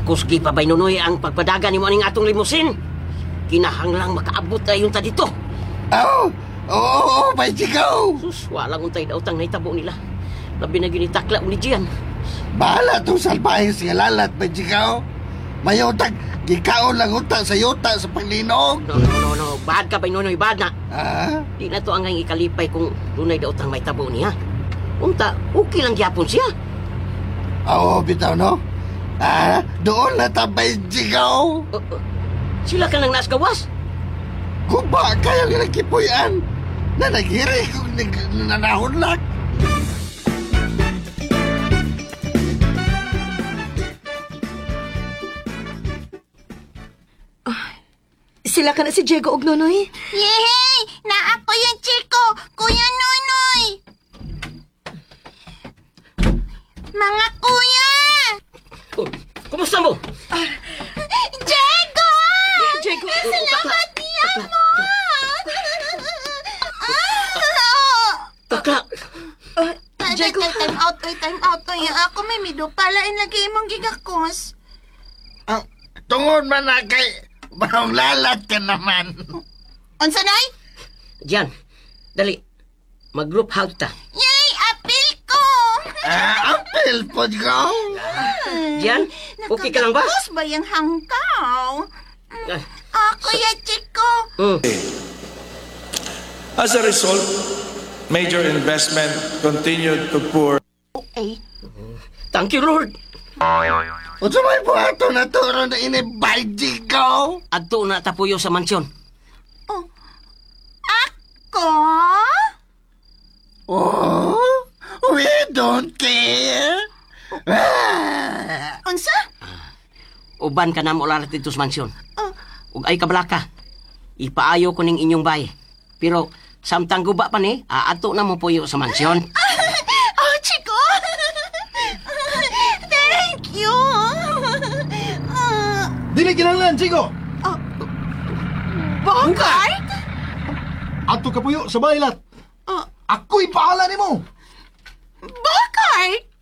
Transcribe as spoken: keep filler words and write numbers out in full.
Kusgi pa bay nunoy ang pagpadagan ni mo aning atong limusin. Kinahanglang makaabot tayo ta dito. Oh, oo, oo, may sigaw. Sus, walang untay daw tang naitabo nila. Labi na ginitakla mo ni Gian. Bahala tong salbahe siya lalat, may sigaw. Mayotag, gikaon lang uta sa yuta sa panglinog. No, no, no, no. Bad ka bay nunoy, bad na. Ah, Di na to ang ikalipay kung dunay daw tang may tabo niya. Unta, okay lang gyapon siya. oo, bitaw, no? Ah, doon na tabay sigaw. Uh, uh, sila ka nang naskawas. Kuba kayo ginakipuyan na naghiri kung nanahunlak. Sila ka na si Diego ug Nonoy. Yehey! Na ako yung Chico! Kuya Nonoy! Mga kuya! Oh, kumusta mo? Diego! Diego! Salamat niya mo! Takla! Uh, Diego! Time out, oy, time out, oy. Ako may mido pala lagi imong gigakos. Ang tungod man na kay Barong lalat ka naman. Unsa nay? Gian, dali. Mag-group hug ta. Yay! Apil ko! Ah, apel po ko. Gian, okay ka lang ba? Nakagapos ba yung hangkaw? Ah, Ako yung Chico. mm. As a result, major investment continued to pour. Eh, Thank you, Lord. O sa may buhato na turo na inibay sigaw. Adto na tapuyo sa mansyon. ako? Oh, we don't care. Ah. Unsa? Uban ka na mo larat dito sa mansyon. Oh, Ug ay kabalaka. Ipaayo ko ning inyong bay. Pero samtang guba pa ni, aato na mo puyo sa mansyon. oh Chico! Thank you! Ah, Dili kinahanglan, Chico! Bogart? Ato ka puyo sa baylat. Oh, Ako'y pahala ni mo! Bogart?